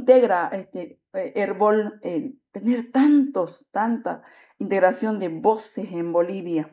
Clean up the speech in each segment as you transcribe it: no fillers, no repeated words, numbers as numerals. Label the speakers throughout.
Speaker 1: integra Herbol tener tanta integración de voces en Bolivia?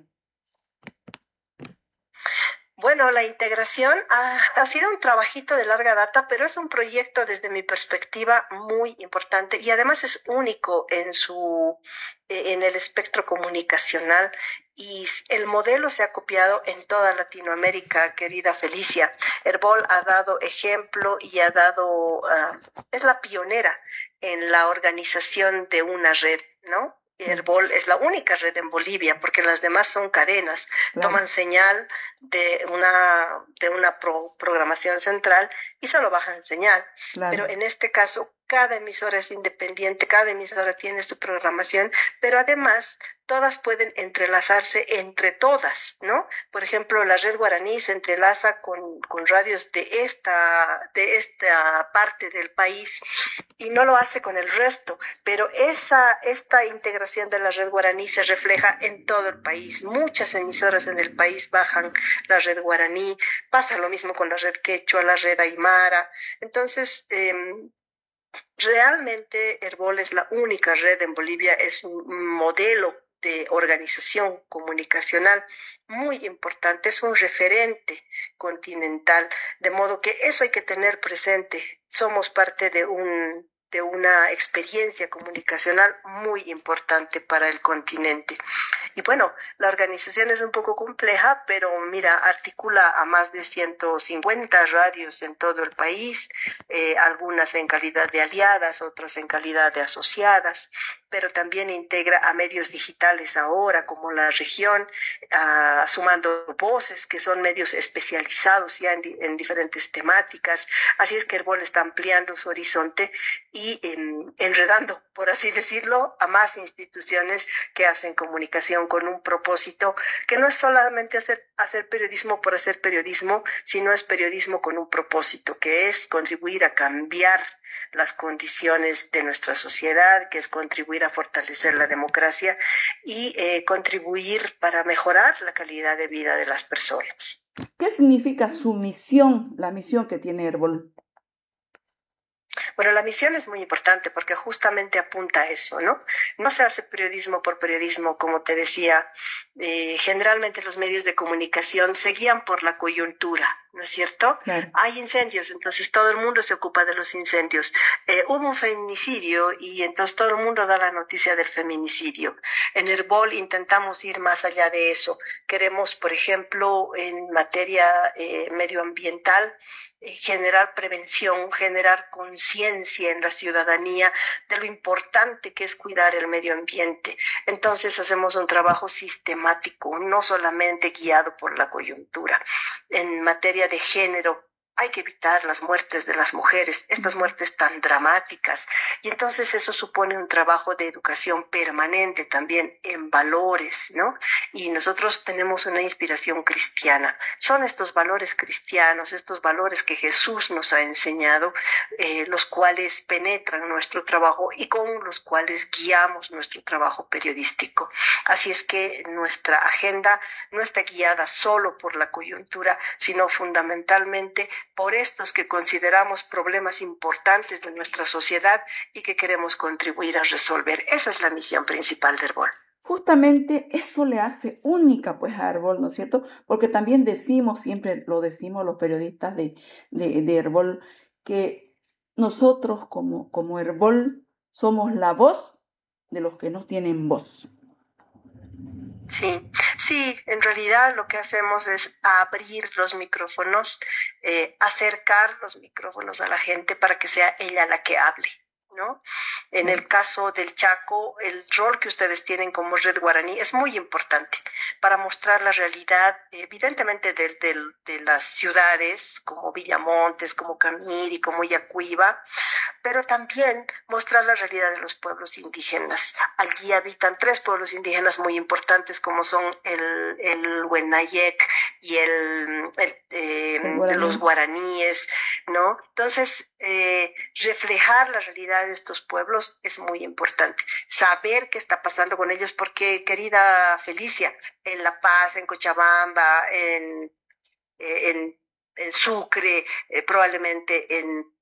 Speaker 2: Bueno, la integración ha sido un trabajito de larga data, pero es un proyecto desde mi perspectiva muy importante y además es único en el espectro comunicacional y el modelo se ha copiado en toda Latinoamérica, querida Felicia. Herbol ha dado ejemplo y es la pionera en la organización de una red, ¿no? Herbol es la única red en Bolivia, porque las demás son cadenas, toman señal de una programación central y solo bajan señal. Claro. Pero en este caso, cada emisora es independiente, cada emisora tiene su programación, pero además todas pueden entrelazarse entre todas, ¿no? Por ejemplo, la red guaraní se entrelaza con radios de esta parte del país y no lo hace con el resto, pero esta integración de la red guaraní se refleja en todo el país. Muchas emisoras en el país bajan la red guaraní, pasa lo mismo con la red quechua, la red aymara. Entonces, realmente Herbol es la única red en Bolivia, es un modelo de organización comunicacional muy importante, es un referente continental, de modo que eso hay que tener presente. Somos parte de una experiencia comunicacional muy importante para el continente. Y bueno, la organización es un poco compleja, pero mira, articula a más de 150 radios en todo el país, algunas en calidad de aliadas, otras en calidad de asociadas, pero también integra a medios digitales ahora, como La Región, sumando voces, que son medios especializados ya en diferentes temáticas. Así es que Herbol está ampliando su horizonte y enredando, por así decirlo, a más instituciones que hacen comunicación con un propósito que no es solamente hacer periodismo por hacer periodismo, sino es periodismo con un propósito, que es contribuir a cambiar las condiciones de nuestra sociedad, que es contribuir a fortalecer la democracia y contribuir para mejorar la calidad de vida de las personas.
Speaker 1: ¿Qué significa su misión, la misión que tiene Herbol?
Speaker 2: Bueno, la misión es muy importante porque justamente apunta a eso, ¿no? No se hace periodismo por periodismo, como te decía. Generalmente los medios de comunicación se guían por la coyuntura, ¿no es cierto? Claro. Hay incendios, entonces todo el mundo se ocupa de los incendios. Hubo un feminicidio y entonces todo el mundo da la noticia del feminicidio. En Herbol intentamos ir más allá de eso. Queremos, por ejemplo, en materia medioambiental, generar prevención, generar conciencia en la ciudadanía de lo importante que es cuidar el medio ambiente. Entonces hacemos un trabajo sistemático, no solamente guiado por la coyuntura. En materia de género, hay que evitar las muertes de las mujeres, estas muertes tan dramáticas. Y entonces eso supone un trabajo de educación permanente también en valores, ¿no? Y nosotros tenemos una inspiración cristiana. Son estos valores cristianos, estos valores que Jesús nos ha enseñado, los cuales penetran nuestro trabajo y con los cuales guiamos nuestro trabajo periodístico. Así es que nuestra agenda no está guiada solo por la coyuntura, sino fundamentalmente por estos que consideramos problemas importantes de nuestra sociedad y que queremos contribuir a resolver. Esa es la misión principal de Herbol.
Speaker 1: Justamente eso le hace única pues a Herbol, ¿no es cierto? Porque también decimos, siempre lo decimos los periodistas de Herbol, que nosotros como Herbol somos la voz de los que no tienen voz.
Speaker 2: Sí, en realidad lo que hacemos es abrir los micrófonos, acercar los micrófonos a la gente para que sea ella la que hable, ¿no? En el caso del Chaco, el rol que ustedes tienen como Red Guaraní es muy importante para mostrar la realidad, evidentemente de las ciudades como Villamontes, como Camiri, como Yacuiba, pero también mostrar la realidad de los pueblos indígenas. Allí habitan 3 pueblos indígenas muy importantes como son el Huenayec y los guaraníes, ¿no? Entonces, reflejar la realidad de estos pueblos es muy importante. Saber qué está pasando con ellos, porque, querida Felicia, en La Paz, en Cochabamba, en Sucre, probablemente en